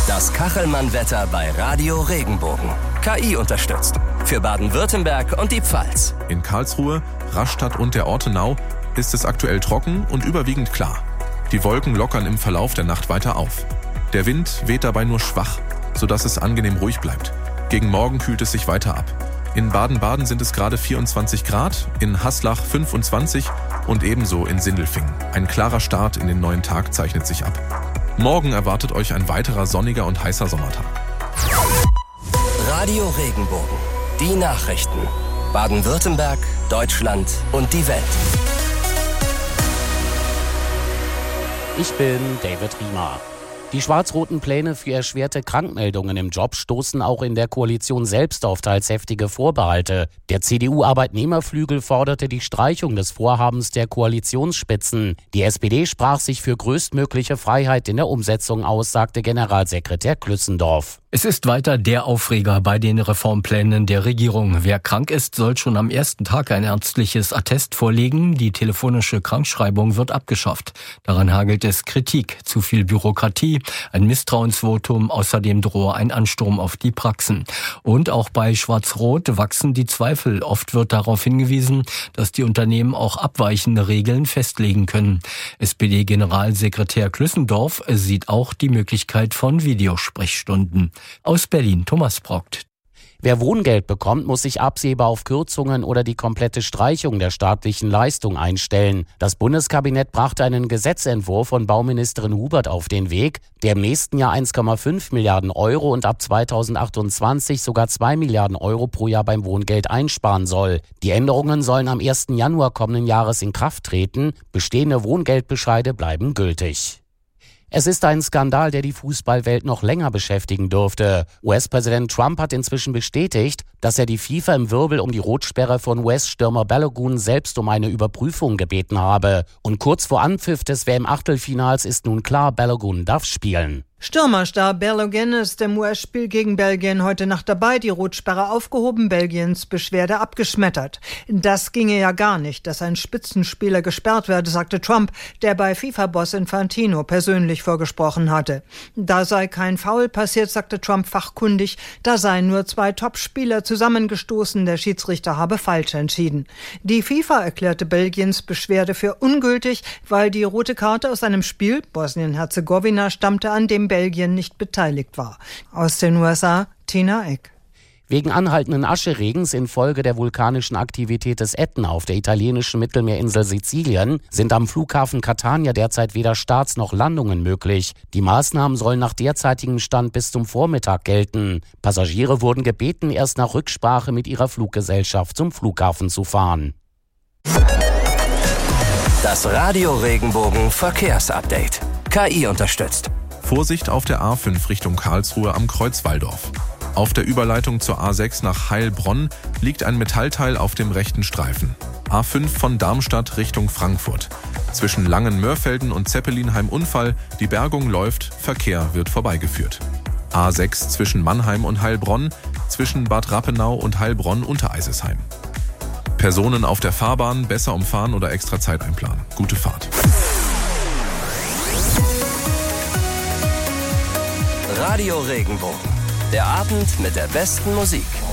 Das Kachelmann-Wetter bei Radio Regenbogen. KI unterstützt. Für Baden-Württemberg und die Pfalz. In Karlsruhe, Rastatt und der Ortenau ist es aktuell trocken und überwiegend klar. Die Wolken lockern im Verlauf der Nacht weiter auf. Der Wind weht dabei nur schwach, sodass es angenehm ruhig bleibt. Gegen Morgen kühlt es sich weiter ab. In Baden-Baden sind es gerade 24 Grad, in Haslach 25 und ebenso in Sindelfingen. Ein klarer Start in den neuen Tag zeichnet sich ab. Morgen erwartet euch ein weiterer sonniger und heißer Sommertag. Radio Regenbogen. Die Nachrichten. Baden-Württemberg, Deutschland und die Welt. Ich bin David Riemer. Die schwarz-roten Pläne für erschwerte Krankmeldungen im Job stoßen auch in der Koalition selbst auf teils heftige Vorbehalte. Der CDU-Arbeitnehmerflügel forderte die Streichung des Vorhabens der Koalitionsspitzen. Die SPD sprach sich für größtmögliche Freiheit in der Umsetzung aus, sagte Generalsekretär Klüssendorf. Es ist weiter der Aufreger bei den Reformplänen der Regierung. Wer krank ist, soll schon am ersten Tag ein ärztliches Attest vorlegen. Die telefonische Krankschreibung wird abgeschafft. Daran hagelt es Kritik. Zu viel Bürokratie, ein Misstrauensvotum, außerdem drohe ein Ansturm auf die Praxen. Und auch bei Schwarz-Rot wachsen die Zweifel. Oft wird darauf hingewiesen, dass die Unternehmen auch abweichende Regeln festlegen können. SPD-Generalsekretär Klüssendorf sieht auch die Möglichkeit von Videosprechstunden. Aus Berlin, Thomas Brockt. Wer Wohngeld bekommt, muss sich absehbar auf Kürzungen oder die komplette Streichung der staatlichen Leistung einstellen. Das Bundeskabinett brachte einen Gesetzentwurf von Bauministerin Hubert auf den Weg, der im nächsten Jahr 1,5 Milliarden Euro und ab 2028 sogar 2 Milliarden Euro pro Jahr beim Wohngeld einsparen soll. Die Änderungen sollen am 1. Januar kommenden Jahres in Kraft treten. Bestehende Wohngeldbescheide bleiben gültig. Es ist ein Skandal, der die Fußballwelt noch länger beschäftigen dürfte. US-Präsident Trump hat inzwischen bestätigt, dass er die FIFA im Wirbel um die Rotsperre von US-Stürmer Balogun selbst um eine Überprüfung gebeten habe. Und kurz vor Anpfiff des WM-Achtelfinals ist nun klar, Balogun darf spielen. Stürmerstar Balogun ist im US-Spiel gegen Belgien heute Nacht dabei, die Rotsperre aufgehoben, Belgiens Beschwerde abgeschmettert. Das ginge ja gar nicht, dass ein Spitzenspieler gesperrt werde, sagte Trump, der bei FIFA-Boss Infantino persönlich vorgesprochen hatte. Da sei kein Foul passiert, sagte Trump fachkundig, da seien nur 2 Topspieler zusammengestoßen, der Schiedsrichter habe falsch entschieden. Die FIFA erklärte Belgiens Beschwerde für ungültig, weil die rote Karte aus einem Spiel, Bosnien-Herzegowina, stammte, an dem Belgien nicht beteiligt war. Aus den USA, Tina Eck. Wegen anhaltenden Ascheregens infolge der vulkanischen Aktivität des Ätna auf der italienischen Mittelmeerinsel Sizilien sind am Flughafen Catania derzeit weder Starts noch Landungen möglich. Die Maßnahmen sollen nach derzeitigem Stand bis zum Vormittag gelten. Passagiere wurden gebeten, erst nach Rücksprache mit ihrer Fluggesellschaft zum Flughafen zu fahren. Das Radio Regenbogen Verkehrsupdate. KI unterstützt. Vorsicht auf der A5 Richtung Karlsruhe am Kreuzwalldorf. Auf der Überleitung zur A6 nach Heilbronn liegt ein Metallteil auf dem rechten Streifen. A5 von Darmstadt Richtung Frankfurt. Zwischen Langenmörfelden und Zeppelinheim Unfall, die Bergung läuft, Verkehr wird vorbeigeführt. A6 zwischen Mannheim und Heilbronn, zwischen Bad Rappenau und Heilbronn-Untereisesheim. Personen auf der Fahrbahn besser umfahren oder extra Zeit einplanen. Gute Fahrt. Radio Regenbogen. Der Abend mit der besten Musik.